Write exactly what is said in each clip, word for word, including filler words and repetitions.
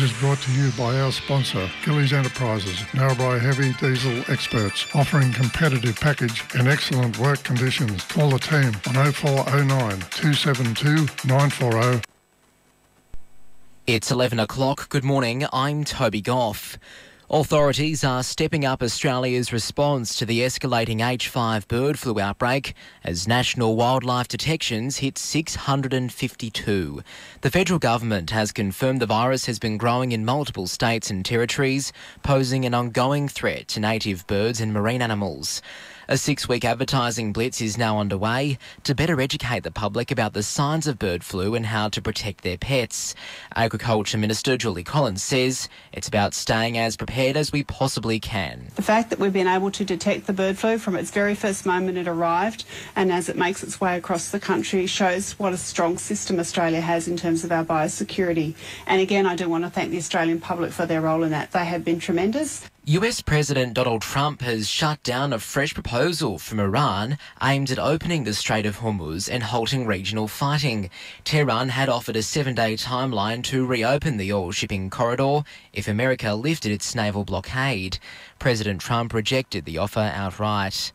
is brought to you by our sponsor, Gillies Enterprises, Narrabri heavy diesel experts, offering competitive package and excellent work conditions. Call the team on oh four oh nine, two seven two, nine four oh. It's eleven o'clock. Good morning. I'm Toby Goff. Authorities are stepping up Australia's response to the escalating H five bird flu outbreak as national wildlife detections hit six hundred fifty-two. The federal government has confirmed the virus has been growing in multiple states and territories, posing an ongoing threat to native birds and marine animals. A six-week advertising blitz is now underway to better educate the public about the signs of bird flu and how to protect their pets. Agriculture Minister Julie Collins says it's about staying as prepared as we possibly can. The fact that we've been able to detect the bird flu from its very first moment it arrived and as it makes its way across the country shows what a strong system Australia has in terms of our biosecurity. And again, I do want to thank the Australian public for their role in that. They have been tremendous. U S President Donald Trump has shut down a fresh proposal from Iran aimed at opening the Strait of Hormuz and halting regional fighting. Tehran had offered a seven-day timeline to reopen the oil shipping corridor if America lifted its naval blockade. President Trump rejected the offer outright.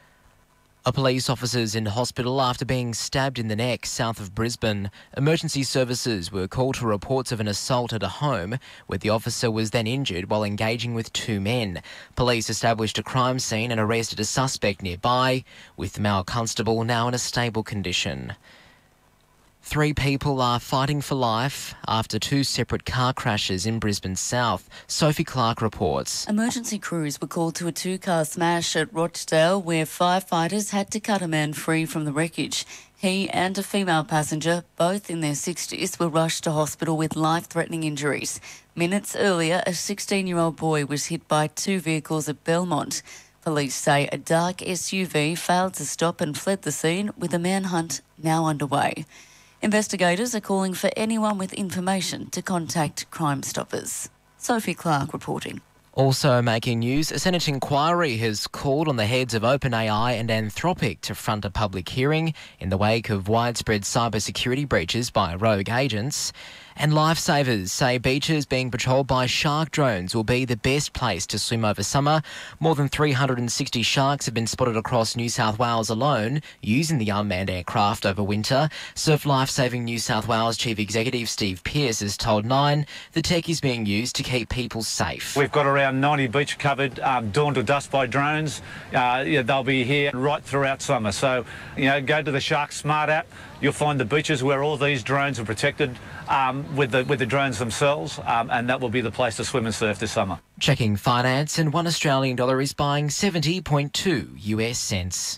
A police officer's in hospital after being stabbed in the neck south of Brisbane. Emergency services were called to reports of an assault at a home where the officer was then injured while engaging with two men. Police established a crime scene and arrested a suspect nearby, with the male constable now in a stable condition. Three people are fighting for life after two separate car crashes in Brisbane South. Sophie Clark reports. Emergency crews were called to a two-car smash at Rochdale where firefighters had to cut a man free from the wreckage. He and a female passenger, both in their sixties, were rushed to hospital with life-threatening injuries. Minutes earlier, a sixteen-year-old boy was hit by two vehicles at Belmont. Police say a dark S U V failed to stop and fled the scene, with a manhunt now underway. Investigators are calling for anyone with information to contact Crime Stoppers. Sophie Clark reporting. Also making news, a Senate inquiry has called on the heads of OpenAI and Anthropic to front a public hearing in the wake of widespread cybersecurity breaches by rogue agents. And lifesavers say beaches being patrolled by shark drones will be the best place to swim over summer. More than three hundred sixty sharks have been spotted across New South Wales alone using the unmanned aircraft over winter. Surf Lifesaving New South Wales Chief Executive Steve Pearce has told Nine the tech is being used to keep people safe. We've got around ninety beaches covered, um, dawn to dusk by drones. Uh, yeah, they'll be here right throughout summer. So, you know, go to the Shark Smart app. You'll find the beaches where all these drones are protected um, with the with the drones themselves, um, and that will be the place to swim and surf this summer. Checking finance, and one Australian dollar is buying seventy point two U S cents.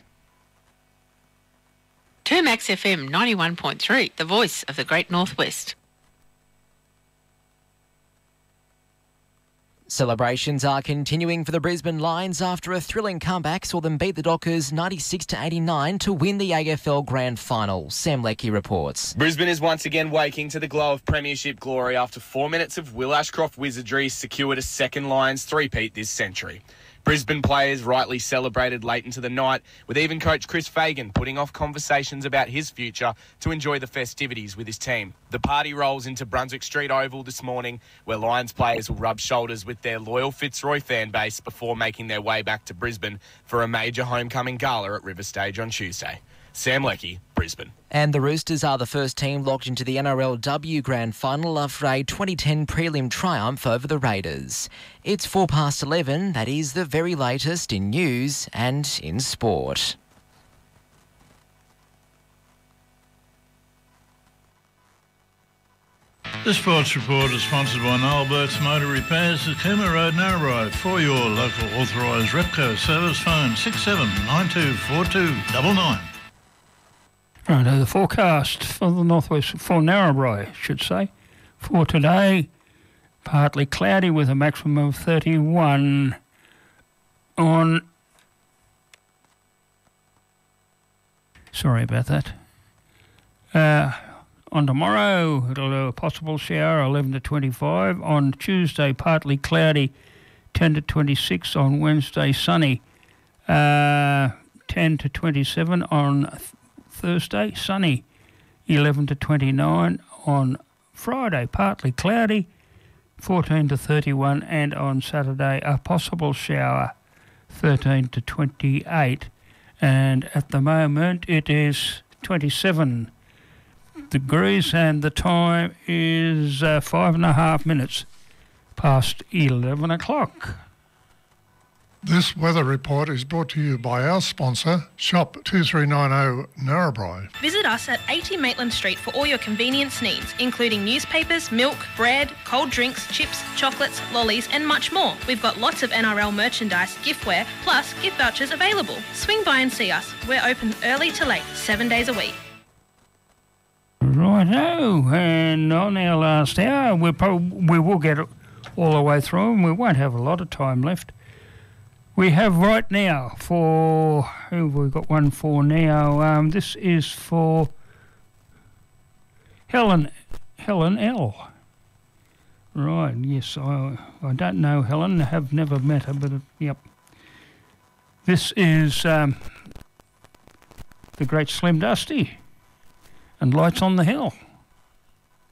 Termax F M ninety-one point three, the voice of the Great Northwest. Celebrations are continuing for the Brisbane Lions after a thrilling comeback saw them beat the Dockers ninety-six to eighty-nine to win the A F L Grand Final. Sam Leckie reports. Brisbane is once again waking to the glow of premiership glory after four minutes of Will Ashcroft wizardry secured a second Lions three-peat this century. Brisbane players rightly celebrated late into the night, with even coach Chris Fagan putting off conversations about his future to enjoy the festivities with his team. The party rolls into Brunswick Street Oval this morning, where Lions players will rub shoulders with their loyal Fitzroy fan base before making their way back to Brisbane for a major homecoming gala at River Stage on Tuesday. Sam Leckie, Brisbane. And the Roosters are the first team locked into the N R L W Grand Final after a twenty ten prelim triumph over the Raiders. It's four past eleven. That is the very latest in news and in sport. This sports report is sponsored by Noel Burke's Motor Repairs at Cooma Road, Narrabri. For your local authorised Repco service, phone six seven nine two four two nine nine. Right, the forecast for the northwest, for Narrabri, I should say, for today, partly cloudy with a maximum of thirty-one. On, sorry about that. Uh, on tomorrow, it'll do a possible shower, eleven to twenty-five. On Tuesday, partly cloudy, ten to twenty-six. On Wednesday, sunny, uh, ten to twenty-seven. On th- Thursday, sunny, eleven to twenty-nine. On Friday, partly cloudy, fourteen to thirty-one, and on Saturday a possible shower, thirteen to twenty-eight. And at the moment it is twenty-seven degrees and the time is uh, five and a half minutes past eleven o'clock. This weather report is brought to you by our sponsor, Shop two three nine zero Narrabri. Visit us at eighty Maitland Street for all your convenience needs, including newspapers, milk, bread, cold drinks, chips, chocolates, lollies and much more. We've got lots of N R L merchandise, giftware, plus gift vouchers available. Swing by and see us. We're open early to late, seven days a week. Righto, and on our last hour, we'll prob- we will get it all the way through and we won't have a lot of time left. We have right now for, who have we got one for now? Um, this is for Helen, Helen L. Right, yes, I, I don't know Helen, I have never met her, but uh, yep. This is um, the Great Slim Dusty and Lights on the Hill.